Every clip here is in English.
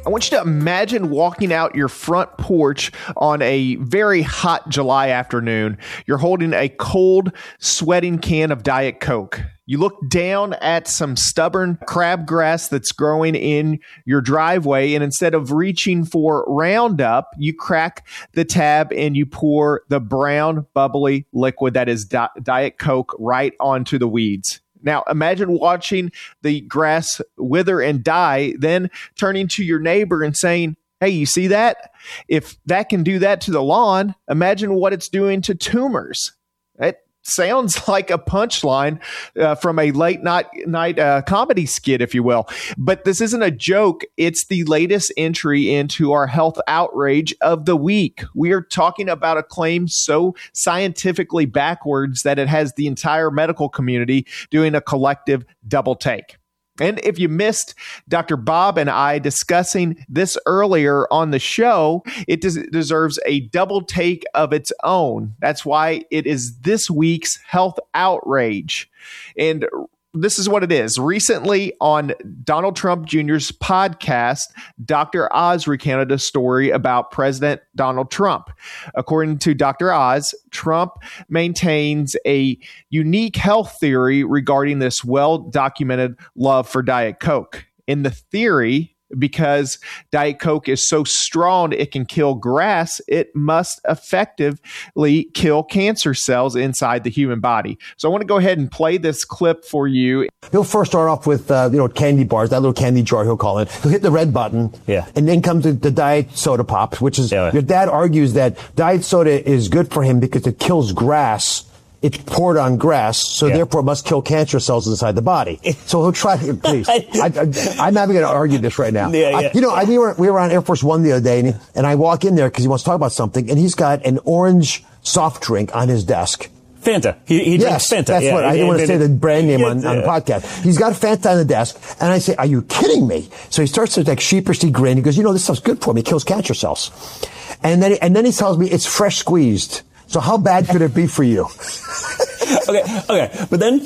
I want you to imagine walking out your front porch on a very hot July afternoon. You're holding a cold, sweating can of Diet Coke. You look down at some stubborn crabgrass that's growing in your driveway, and instead of reaching for Roundup, you crack the tab and you pour the brown, bubbly liquid that is Diet Coke right onto the weeds. Now, imagine watching the grass wither and die, then turning to your neighbor and saying, hey, you see that? If that can do that to the lawn, imagine what it's doing to tumors. It sounds like a punchline from a late night comedy skit, if you will. But this isn't a joke. It's the latest entry into our health outrage of the week. We are talking about a claim so scientifically backwards that it has the entire medical community doing a collective double take. And if you missed Dr. Bob and I discussing this earlier on the show, it deserves a double take of its own. That's why it is this week's health outrage. And this is what it is. Recently on Donald Trump Jr.'s podcast, Dr. Oz recounted a story about President Donald Trump. According to Dr. Oz, Trump maintains a unique health theory regarding this well-documented love for Diet Coke. In the theory, because Diet Coke is so strong it can kill grass, it must effectively kill cancer cells inside the human body. So I want to go ahead and play this clip for you. He'll first start off with candy bars, that little candy jar he'll call it. He'll hit the red button, and then comes the diet soda pops, which is your dad argues that diet soda is good for him because it kills grass. It's poured on grass, so therefore it must kill cancer cells inside the body. So he'll try. Please, I'm not going to argue this right now. We were on Air Force One the other day, and I walk in there because he wants to talk about something, and he's got an orange soft drink on his desk. Fanta. He drinks Fanta. That's what I didn't want to say the brand name on the podcast. He's got Fanta on the desk, and I say, "Are you kidding me?" So he starts to sheepishly grin. He goes, "This stuff's good for me. It kills cancer cells." And then he tells me it's fresh squeezed. So how bad could it be for you? Okay. But then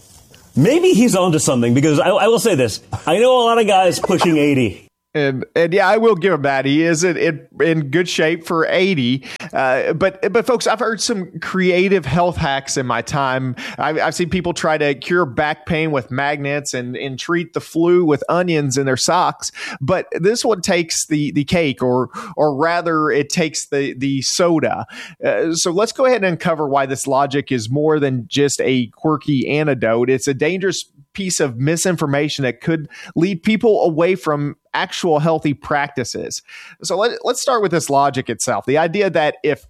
maybe he's onto something, because I will say this. I know a lot of guys pushing 80. And yeah, I will give him that. He is in good shape for 80. But folks, I've heard some creative health hacks in my time. I've seen people try to cure back pain with magnets and treat the flu with onions in their socks. But this one takes the cake, or rather, it takes the soda. So let's go ahead and uncover why this logic is more than just a quirky antidote. It's a dangerous piece of misinformation that could lead people away from actual healthy practices. So let's start with this logic itself. The idea that if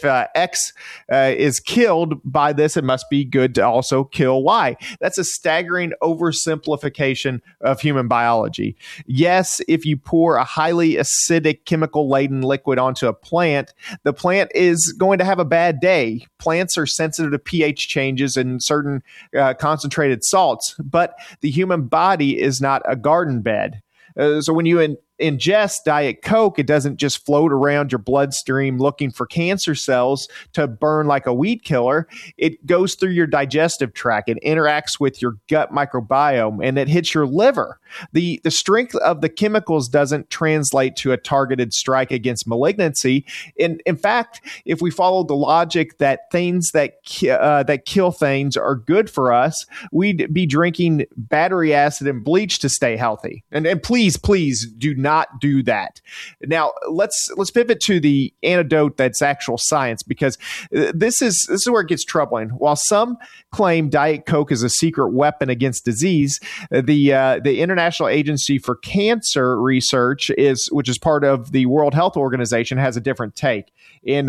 X is killed by this, it must be good to also kill Y. That's a staggering oversimplification of human biology. Yes, if you pour a highly acidic, chemical-laden liquid onto a plant, the plant is going to have a bad day. Plants are sensitive to pH changes and certain concentrated salts, but the human body is not a garden bed. So when you ingest Diet Coke, it doesn't just float around your bloodstream looking for cancer cells to burn like a weed killer. It goes through your digestive tract. It interacts with your gut microbiome, and it hits your liver. The strength of the chemicals doesn't translate to a targeted strike against malignancy. In fact, if we follow the logic that things that kill things are good for us, we'd be drinking battery acid and bleach to stay healthy. And please do not do that. Now let's pivot to the antidote that's actual science, because this is where it gets troubling. While some claim Diet Coke is a secret weapon against disease, the International Agency for Cancer Research, which is part of the World Health Organization, has a different take. In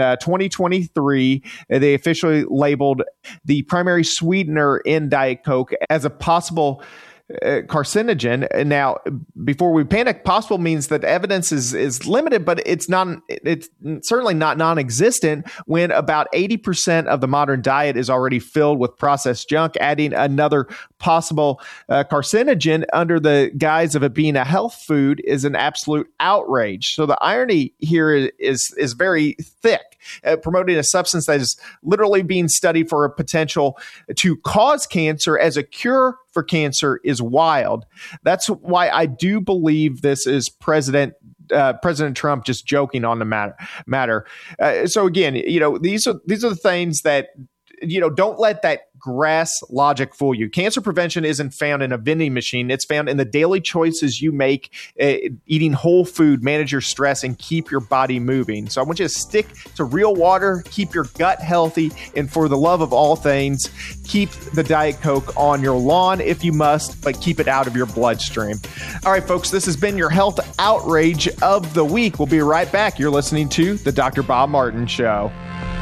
2023, they officially labeled the primary sweetener in Diet Coke as a possible carcinogen. Now, before we panic, possible means that evidence is limited, but it's certainly not non-existent when about 80% of the modern diet is already filled with processed junk. Adding another possible carcinogen under the guise of it being a health food is an absolute outrage. So the irony here is very thick. Promoting a substance that is literally being studied for a potential to cause cancer as a cure for cancer is wild. That's why I do believe this is President President Trump just joking on the matter. So again, these are the things that, don't let that grass logic fool you. Cancer prevention isn't found in a vending machine. It's found in the daily choices you make, eating whole food, manage your stress, and keep your body moving. So I want you to stick to real water, keep your gut healthy, and for the love of all things, keep the Diet Coke on your lawn if you must, but keep it out of your bloodstream. All right, folks, this has been your health outrage of the week. We'll be right back. You're listening to The Dr. Bob Martin Show.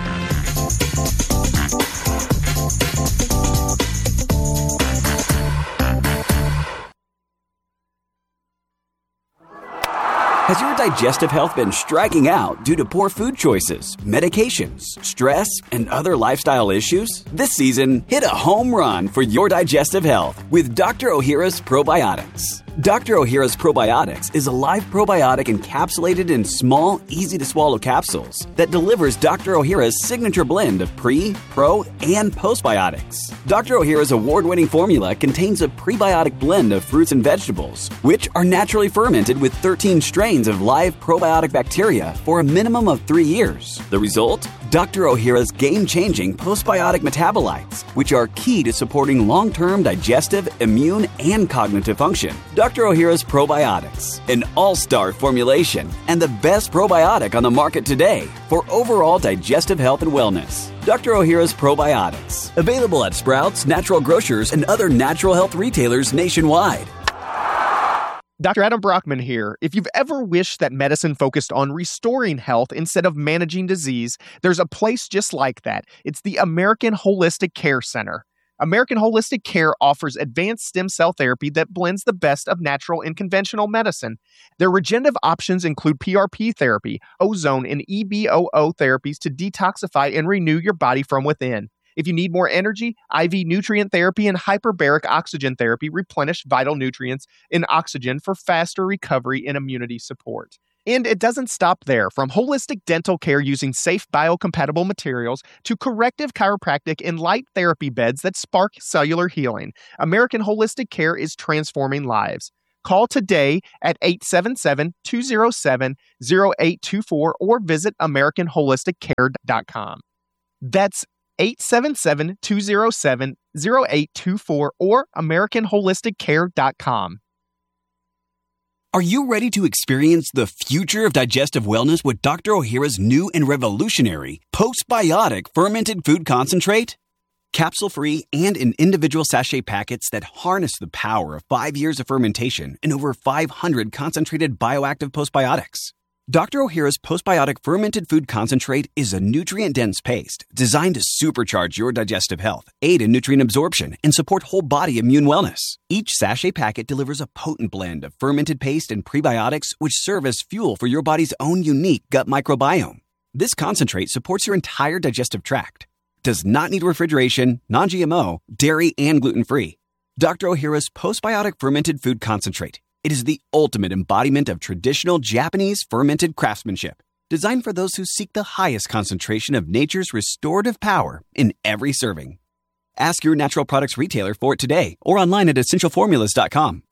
Has your digestive health been striking out due to poor food choices, medications, stress, and other lifestyle issues? This season, hit a home run for your digestive health with Dr. Ohhira's Probiotics. Dr. Ohhira's Probiotics is a live probiotic encapsulated in small, easy-to-swallow capsules that delivers Dr. Ohhira's signature blend of pre, pro, and postbiotics. Dr. Ohhira's award-winning formula contains a prebiotic blend of fruits and vegetables, which are naturally fermented with 13 strains of live probiotic bacteria for a minimum of 3 years. The result? Dr. Ohhira's game-changing postbiotic metabolites, which are key to supporting long-term digestive, immune, and cognitive function. Dr. Ohhira's Probiotics, an all-star formulation and the best probiotic on the market today for overall digestive health and wellness. Dr. Ohhira's Probiotics, available at Sprouts, Natural Grocers, and other natural health retailers nationwide. Dr. Adam Brockman here. If you've ever wished that medicine focused on restoring health instead of managing disease, there's a place just like that. It's the American Holistic Care Center. American Holistic Care offers advanced stem cell therapy that blends the best of natural and conventional medicine. Their regenerative options include PRP therapy, ozone, and EBOO therapies to detoxify and renew your body from within. If you need more energy, IV nutrient therapy and hyperbaric oxygen therapy replenish vital nutrients and oxygen for faster recovery and immunity support. And it doesn't stop there. From holistic dental care using safe biocompatible materials to corrective chiropractic and light therapy beds that spark cellular healing, American Holistic Care is transforming lives. Call today at 877-207-0824 or visit AmericanHolisticCare.com. That's 877-207-0824 or AmericanHolisticCare.com. Are you ready to experience the future of digestive wellness with Dr. Ohhira's new and revolutionary postbiotic fermented food concentrate? Capsule-free and in individual sachet packets that harness the power of 5 years of fermentation and over 500 concentrated bioactive postbiotics. Dr. Ohhira's postbiotic fermented food concentrate is a nutrient-dense paste designed to supercharge your digestive health, aid in nutrient absorption, and support whole body immune wellness. Each sachet packet delivers a potent blend of fermented paste and prebiotics which serve as fuel for your body's own unique gut microbiome. This concentrate supports your entire digestive tract, does not need refrigeration, non-GMO, dairy, and gluten-free. Dr. Ohhira's postbiotic fermented food concentrate. It is the ultimate embodiment of traditional Japanese fermented craftsmanship, designed for those who seek the highest concentration of nature's restorative power in every serving. Ask your natural products retailer for it today or online at essentialformulas.com.